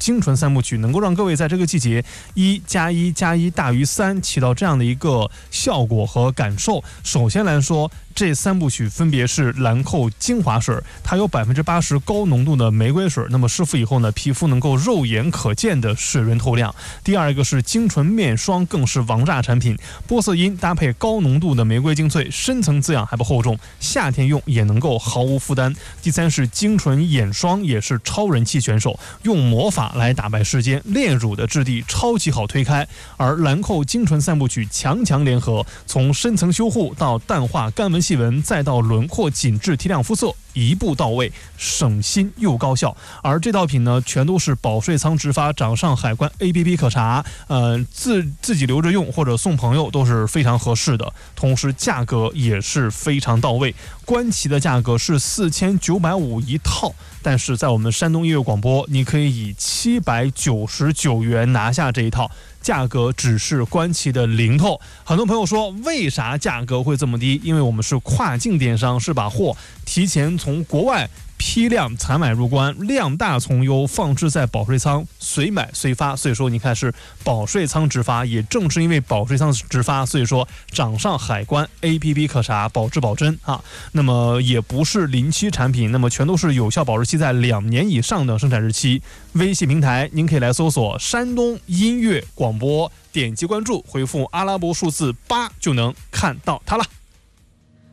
精纯3部曲能够让各位在这个季节1+1+1大于3起到这样的一个效果和感受。首先来说，这3部曲分别是兰蔻精华水，它有80%高浓度的玫瑰水，那么湿敷以后呢，皮肤能够肉眼可见的水润透亮。第二个是精纯面霜，更是王炸产品，玻色因搭配高浓度的玫瑰精粹，深层滋养还不厚重，夏天用也能够毫无负担。第三是精纯眼霜，也是超人气选手，用魔法来打败世间，炼乳的质地超级好推开。而兰蔻精纯3部曲强联合，从深层修护到淡化干纹细纹，再到轮廓紧致提亮肤色，一步到位，省心又高效。而这套品呢，全都是保税仓直发，掌上海关 APP 可查，自己留着用或者送朋友都是非常合适的，同时价格也是非常到位。官旗的价格是4950一套，但是在我们山东音乐广播，你可以以799元拿下这一套，价格只是官旗的零头。很多朋友说，为啥价格会这么低？因为我们是跨境电商，是把货提前从国外批量采买入关，量大从优，放置在保税仓，随买随发。所以说你看是保税仓直发，也正是因为保税仓直发，所以说掌上海关 APP 可查，保质保真啊。那么也不是临期产品，那么全都是有效保质期在2年以上的生产日期。微信平台您可以来搜索山东音乐广播，点击关注，回复阿拉伯数字8就能看到它了。